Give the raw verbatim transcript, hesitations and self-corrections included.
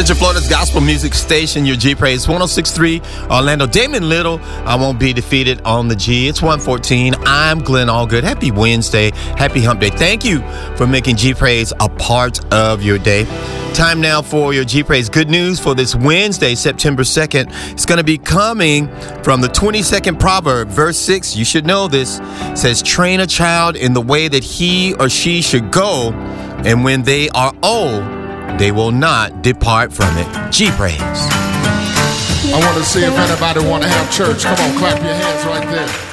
Central Florida's gospel music station, your G Praise one oh six point three Orlando. Damon Little, I won't be defeated on the G. It's one fourteen. I'm Glenn Allgood. Happy Wednesday. Happy Hump Day. Thank you for making G Praise a part of your day. Time now for your G Praise good news for this Wednesday, September second. It's going to be coming from the twenty-second proverb, verse six. You should know this. It says, train a child in the way that he or she should go, and when they are old, they will not depart from it. G Praise. I want to see if anybody want to have church. Come on, clap your hands right there.